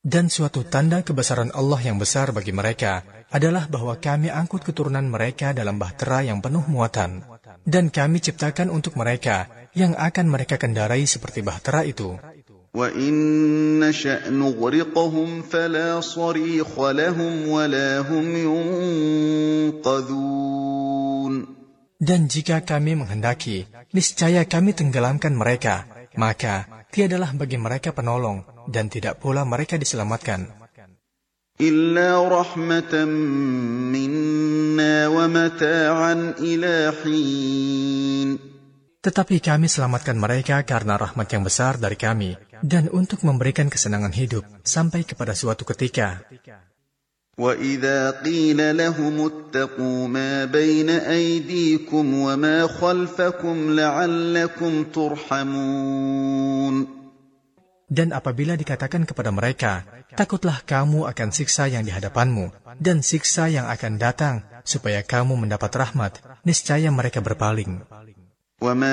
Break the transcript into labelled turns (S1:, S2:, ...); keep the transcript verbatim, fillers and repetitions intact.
S1: Dan suatu tanda kebesaran Allah yang besar bagi mereka adalah bahwa kami angkut keturunan mereka dalam bahtera yang penuh muatan. Dan kami ciptakan untuk mereka yang akan mereka kendarai seperti bahtera itu.
S2: وَإِن نَّشَأْ نُغْرِقْهُمْ فَلَا صَرِيخَ لَهُمْ وَلَا هُمْ يُنقَذُونَ.
S1: Dan jika kami menghendaki, niscaya kami tenggelamkan mereka, maka tiadalah bagi mereka penolong, dan tidak pula mereka diselamatkan.
S2: إِلَّا رَحْمَةً مِنَّا وَمَتَاعًا إِلَى حِينٍ.
S1: Tetapi kami selamatkan mereka karena rahmat yang besar dari kami, dan untuk memberikan kesenangan hidup sampai kepada suatu ketika.
S2: وَإِذَا قِيلَ لَهُمُ اتَّقُوا مَا بَيْنَ أَيْدِيكُمْ وَمَا خَلْفَكُمْ لَعَلَّكُمْ تُرْحَمُونَ.
S1: Dan apabila dikatakan kepada mereka, takutlah kamu akan siksa yang di hadapanmu, dan siksa yang akan datang, supaya kamu mendapat rahmat, niscaya mereka berpaling.
S2: وَمَا